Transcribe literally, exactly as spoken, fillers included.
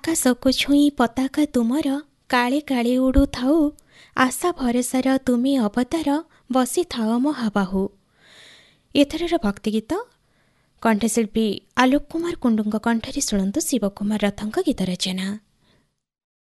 ଆକାଶକୁ ଛୁଇଁ ପତାକା ତୁମର କାଳେ କାଳେ ଉଡ଼ୁଥାଉ, ଆଶା ଭରସାର ତୁମେ ଅବତାର ବସିଥାଅ ମହାବାହୁ। ଏଥରର ଭକ୍ତିଗୀତ କଣ୍ଠଶିଳ୍ପୀ ଆଲୋକ କୁମାର କୁଣ୍ଡୁଙ୍କ କଣ୍ଠରେ ଶୁଣନ୍ତୁ ଶିବକୁମାର ରଥଙ୍କ ଗୀତ ରଚନା।